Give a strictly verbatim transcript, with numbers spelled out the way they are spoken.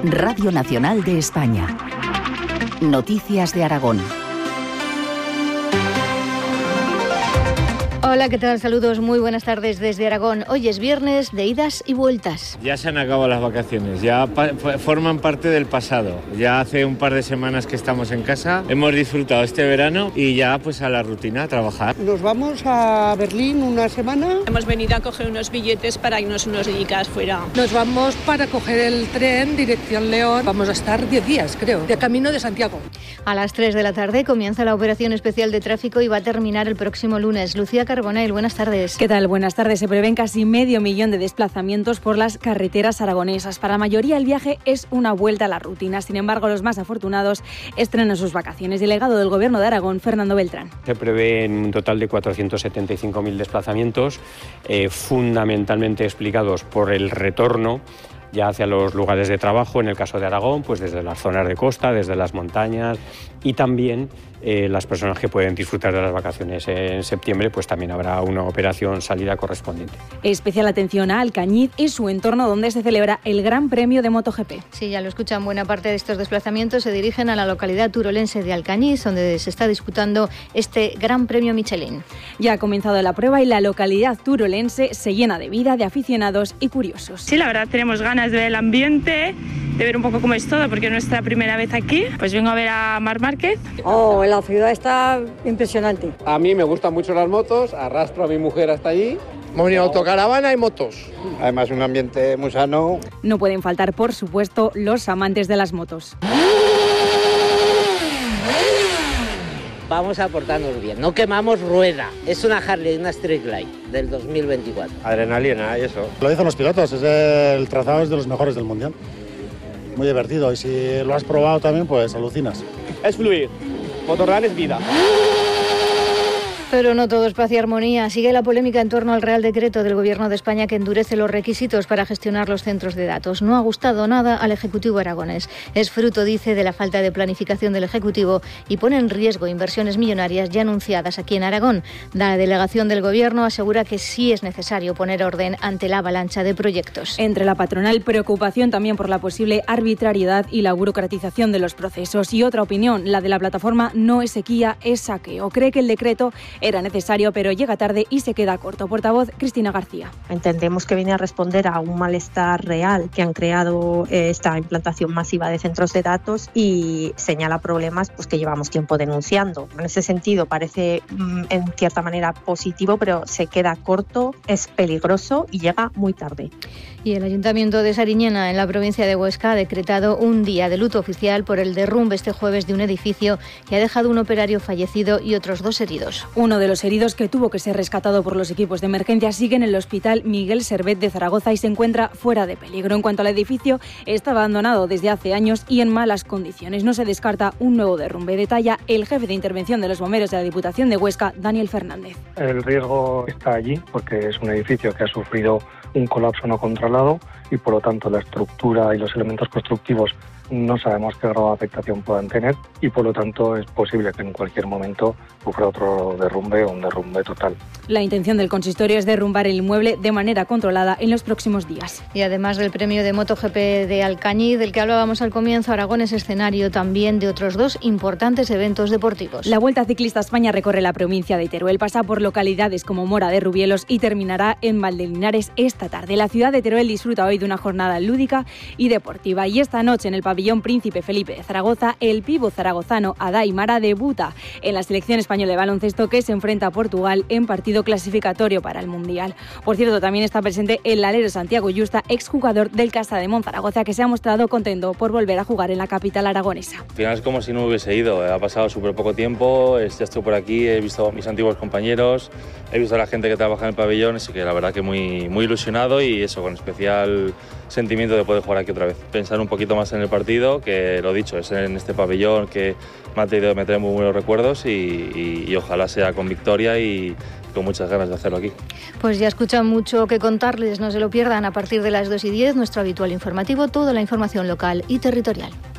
Radio Nacional de España. Noticias de Aragón. Hola, ¿qué tal? Saludos, muy buenas tardes desde Aragón. Hoy es viernes de idas y vueltas. Ya se han acabado las vacaciones, ya pa- forman parte del pasado. Ya hace un par de semanas que estamos en casa, hemos disfrutado este verano y ya pues a la rutina, a trabajar. Nos vamos a Berlín una semana. Hemos venido a coger unos billetes para irnos unos días fuera. Nos vamos para coger el tren dirección León. Vamos a estar diez días, creo, de camino de Santiago. A las tres de la tarde comienza la operación especial de tráfico y va a terminar el próximo lunes. Lucía Carbonell, buenas tardes. ¿Qué tal? Buenas tardes. Se prevén casi medio millón de desplazamientos por las carreteras aragonesas. Para la mayoría el viaje es una vuelta a la rutina. Sin embargo, los más afortunados estrenan sus vacaciones. Delegado del Gobierno de Aragón, Fernando Beltrán. Se prevén un total de cuatrocientos setenta y cinco mil desplazamientos, eh, fundamentalmente explicados por el retorno ya hacia los lugares de trabajo, en el caso de Aragón, pues desde las zonas de costa, desde las montañas, y también eh, las personas que pueden disfrutar de las vacaciones en septiembre, pues también habrá una operación salida correspondiente. Especial atención a Alcañiz y su entorno, donde se celebra el Gran Premio de MotoGP. Sí, ya lo escuchan, buena parte de estos desplazamientos se dirigen a la localidad turolense de Alcañiz, donde se está disputando este Gran Premio Michelin. Ya ha comenzado la prueba y la localidad turolense se llena de vida, de aficionados y curiosos. Sí, la verdad tenemos ganas de ver el ambiente, de ver un poco cómo es todo, porque es nuestra primera vez aquí. Pues vengo a ver a Marc Márquez. Oh, la ciudad está impresionante. A mí me gustan mucho las motos, arrastro a mi mujer hasta allí. Hemos venido autocaravana y motos. Además, un ambiente muy sano. No pueden faltar, por supuesto, los amantes de las motos. Vamos a portarnos bien, no quemamos rueda. Es una Harley, una Street Glide del dos mil veinticuatro. Adrenalina y eso. Lo dicen los pilotos, es el trazado es de los mejores del mundial. Muy divertido y si lo has probado también, pues alucinas. Es fluir, Motorrun es vida. Pero no todo es paz y armonía. Sigue la polémica en torno al Real Decreto del Gobierno de España que endurece los requisitos para gestionar los centros de datos. No ha gustado nada al Ejecutivo aragonés. Es fruto, dice, de la falta de planificación del Ejecutivo y pone en riesgo inversiones millonarias ya anunciadas aquí en Aragón. La delegación del Gobierno asegura que sí es necesario poner orden ante la avalancha de proyectos. Entre la patronal, preocupación también por la posible arbitrariedad y la burocratización de los procesos. Y otra opinión, la de la plataforma No es sequía, es saqueo. Cree que el decreto era necesario, pero llega tarde y se queda corto. Portavoz, Cristina García. Entendemos que viene a responder a un malestar real que han creado eh, esta implantación masiva de centros de datos y señala problemas pues, que llevamos tiempo denunciando. En ese sentido parece mm, en cierta manera positivo, pero se queda corto, es peligroso y llega muy tarde. Y el Ayuntamiento de Sariñena, en la provincia de Huesca, ha decretado un día de luto oficial por el derrumbe este jueves de un edificio que ha dejado un operario fallecido y otros dos heridos. Uno de los heridos, que tuvo que ser rescatado por los equipos de emergencia, sigue en el Hospital Miguel Servet de Zaragoza y se encuentra fuera de peligro. En cuanto al edificio, está abandonado desde hace años y en malas condiciones. No se descarta un nuevo derrumbe. Detalla el jefe de intervención de los bomberos de la Diputación de Huesca, Daniel Fernández. El riesgo está allí porque es un edificio que ha sufrido un colapso no controlado y por lo tanto la estructura y los elementos constructivos no sabemos qué grado de afectación puedan tener y por lo tanto es posible que en cualquier momento sufra otro derrumbe o un derrumbe total. La intención del consistorio es derrumbar el inmueble de manera controlada en los próximos días. Y además del premio de MotoGP de Alcañiz, del que hablábamos al comienzo, Aragón es escenario también de otros dos importantes eventos deportivos. La Vuelta Ciclista a España recorre la provincia de Teruel, pasa por localidades como Mora de Rubielos y terminará en Valdelinares esta tarde. La ciudad de Teruel disfruta hoy de una jornada lúdica y deportiva y esta noche en el pabellón Príncipe Felipe de Zaragoza, el pivo zaragozano Adai Mara debuta en la selección española de baloncesto que se enfrenta a Portugal en partido clasificatorio para el Mundial. Por cierto, también está presente el alero Santiago Yusta, exjugador del Casa de Monzaragoza, que se ha mostrado contento por volver a jugar en la capital aragonesa. Al final es como si no hubiese ido, ha pasado súper poco tiempo, ya estoy por aquí, he visto a mis antiguos compañeros, he visto a la gente que trabaja en el pabellón, así que la verdad que muy, muy ilusionado y eso, con especial sentimiento de poder jugar aquí otra vez. Pensar un poquito más en el partido, que lo dicho, es en este pabellón que me ha traído, me trae muy buenos recuerdos y, y, y ojalá sea con victoria y con muchas ganas de hacerlo aquí. Pues ya escuchan mucho que contarles, no se lo pierdan a partir de las dos y diez, nuestro habitual informativo, toda la información local y territorial.